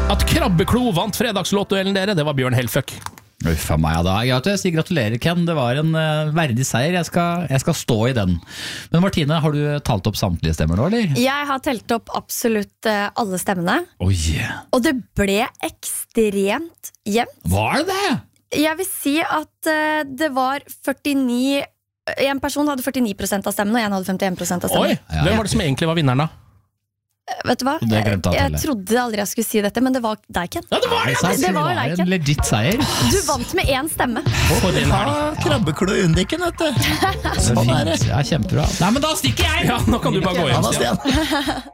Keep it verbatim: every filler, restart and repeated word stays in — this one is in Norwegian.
At Krabbeklo vant fredagslåtduellen dere, det var Bjørn Helføk. Uffa meg, da. Jeg sier gratulerer, Ken. Det var en uh, verdig seier. Jeg skal, jeg skal stå i den. Men Martine, har du talt opp samtlige stemmer nå, eller? Jeg har telt opp absolutt uh, alle stemmene. Oh, yeah. Og det ble ekstremt jevnt. Var det det? Jeg vil si at uh, det var førtini. En person hadde førtini prosent av stemmene, og en hadde femtien prosent av stemmene. Oi, hvem var det som egentlig var vinneren da? Vet du hva? Det Jeg, glemte jeg å jeg telle. trodde aldri jeg skulle si dette, men det var deg, Ken. Ja, det var det! Det, det var var deg, Ken. en legit seier. Du vant med én stemme. For en helg. Ja, krabbeklo undiken, vet du. Sånn er det. Ja, kjempebra. Nei, men da stikker jeg! Ja, nå kan du bare gå Ja, hjem, da, Stian. Stian.